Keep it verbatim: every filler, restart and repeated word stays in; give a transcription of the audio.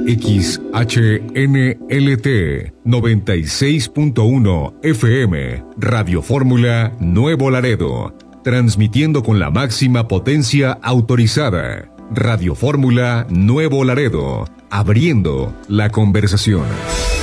X H N L T noventa y seis punto uno F M, Radio Fórmula Nuevo Laredo, transmitiendo con la máxima potencia autorizada. Radio Fórmula Nuevo Laredo, abriendo la conversación.